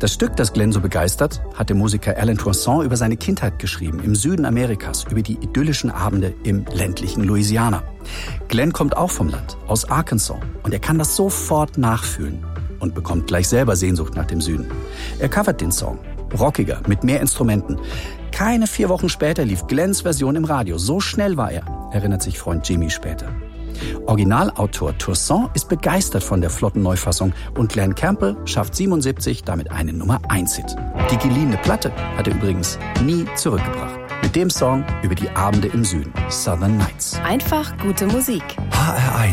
Das Stück, das Glenn so begeistert, hat der Musiker Alan Toussaint über seine Kindheit geschrieben, im Süden Amerikas, über die idyllischen Abende im ländlichen Louisiana. Glenn kommt auch vom Land, aus Arkansas, und er kann das sofort nachfühlen und bekommt gleich selber Sehnsucht nach dem Süden. Er covert den Song, rockiger, mit mehr Instrumenten. Keine 4 Wochen später lief Glenns Version im Radio. So schnell war er, erinnert sich Freund Jimmy später. Originalautor Toussaint ist begeistert von der flotten Neufassung und Glenn Campbell schafft 77 damit einen Nummer-1-Hit. Die geliehene Platte hat er übrigens nie zurückgebracht. Mit dem Song über die Abende im Süden, Southern Nights. Einfach gute Musik. HR1